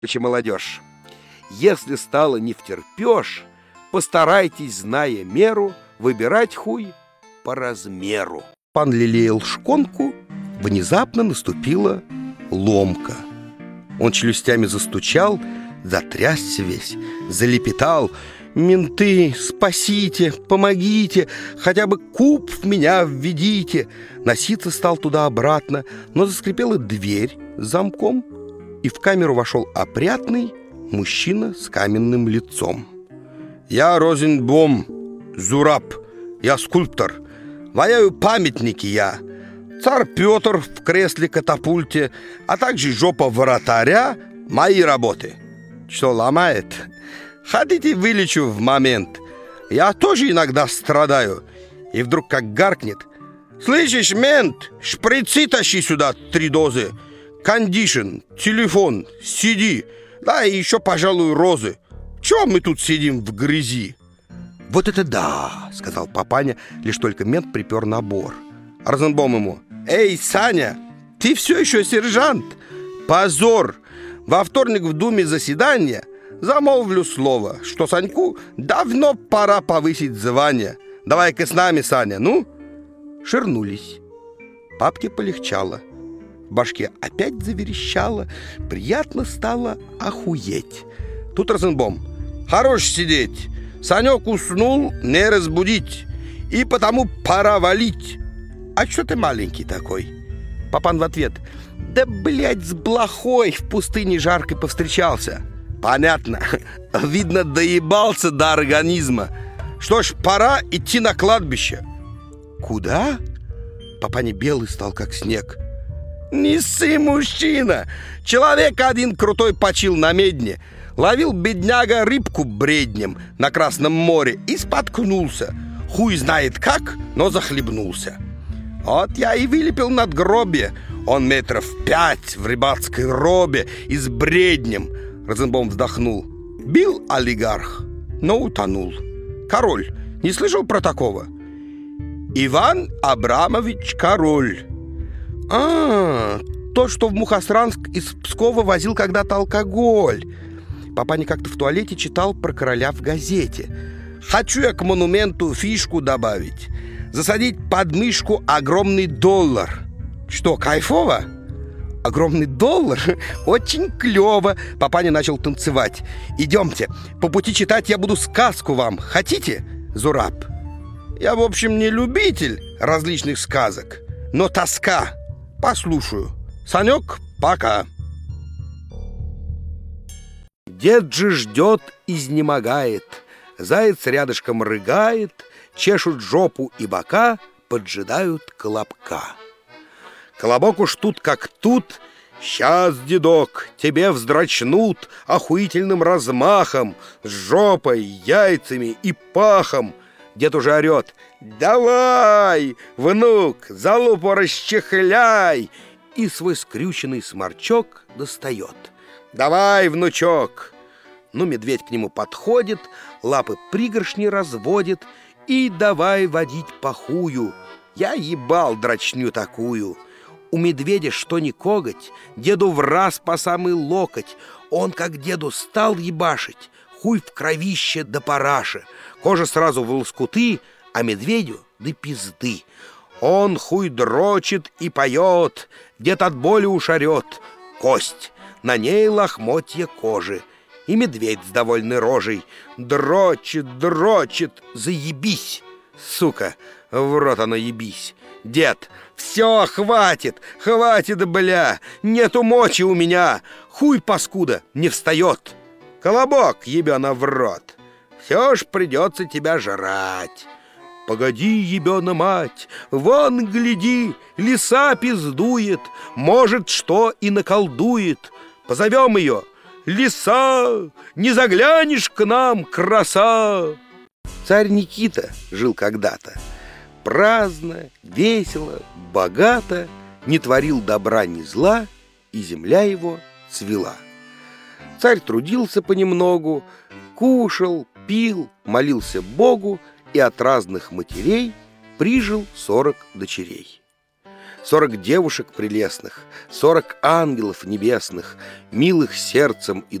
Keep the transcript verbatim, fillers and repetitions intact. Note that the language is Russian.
молодежь, если стало не втерпешь, постарайтесь, зная меру, выбирать хуй по размеру. Пан лелеял шконку, внезапно наступила ломка. Он челюстями застучал, затрясся весь, залепетал: «Менты, спасите, помогите, хотя бы куб в меня введите!» Носиться стал туда-обратно, но заскрипела дверь с замком, и в камеру вошел опрятный мужчина с каменным лицом. «Я Розенбом, Зураб, я скульптор, ваяю памятники я, царь Петр в кресле-катапульте, а также жопа вратаря, мои работы. Что ломает? Хотите, вылечу в момент? Я тоже иногда страдаю». И вдруг как гаркнет: «Слышишь, мент, шприцы тащи сюда, три дозы, кондишн, телефон, сиди, да и еще, пожалуй, розы. Чего мы тут сидим в грязи?» «Вот это да!» — сказал папаня, лишь только мент припер набор. Розенбом ему: «Эй, Саня, ты все еще сержант? Позор! Во вторник в Думе заседание. Замолвлю слово, что Саньку давно пора повысить звание. Давай-ка с нами, Саня, ну?» Ширнулись. Папке полегчало. В башке опять заверещало. Приятно стало охуеть. Тут Розенбом: «Хорош сидеть. Санек уснул, не разбудить. И потому пора валить. А что ты маленький такой?» Папан в ответ: «Да, блядь, с блохой в пустыне жаркой повстречался». «Понятно. Видно, доебался до организма. Что ж, пора идти на кладбище». «Куда?» Папаня белый стал, как снег. «Не ссы, мужчина! Человек один крутой почил на медне. Ловил бедняга рыбку бреднем на Красном море и споткнулся. Хуй знает как, но захлебнулся. Вот я и вылепил надгробие. Он метров пять в рыбацкой робе и с бреднем». Розенбом вздохнул. «Бил олигарх, но утонул. Король. Не слышал про такого?» «Иван Абрамович Король». «А, то, что в Мухосранск из Пскова возил когда-то алкоголь». Папаня как-то в туалете читал про короля в газете. «Хочу я к монументу фишку добавить. Засадить под мышку огромный доллар». «Что, кайфово?» «Огромный доллар? Очень клево!» Папаня начал танцевать. «Идемте, по пути читать я буду сказку вам. Хотите, Зураб?» «Я, в общем, не любитель различных сказок, но тоска. Послушаю. Санек, пока». Дед же ждет, изнемогает. Заяц рядышком рыгает, чешут жопу и бока, поджидают колобка. Колобок уж тут как тут: «Сейчас, дедок, тебе вздрачнут охуительным размахом, с жопой, яйцами и пахом». Дед уже орет: «Давай, внук, залупу расчехляй!» И свой скрюченный сморчок достает. «Давай, внучок!» Ну, медведь к нему подходит, лапы пригоршни разводит и давай водить пахую. Я ебал дрочню такую. У медведя что ни коготь, деду враз по самый локоть. Он, как деду, стал ебашить, хуй в кровище да параше. Кожа сразу в лоскуты, а медведю да пизды. Он хуй дрочит и поет, дед от боли уж орет. Кость, на ней лохмотья кожи, и медведь с довольной рожей дрочит, дрочит, заебись, сука, в рот оно ебись. Дед: «Все, хватит, хватит, бля, нету мочи у меня, хуй, паскуда, не встает. Колобок, ебена в рот, все ж придется тебя жрать». «Погоди, ебена мать, вон, гляди, лиса пиздует, может, что и наколдует. Позовем ее: лиса, не заглянешь к нам, краса». Царь Никита жил когда-то. Праздно, весело, богато, не творил добра ни зла, и земля его цвела. Царь трудился понемногу, кушал, пил, молился Богу и от разных матерей прижил сорок дочерей. Сорок девушек прелестных, сорок ангелов небесных, милых сердцем и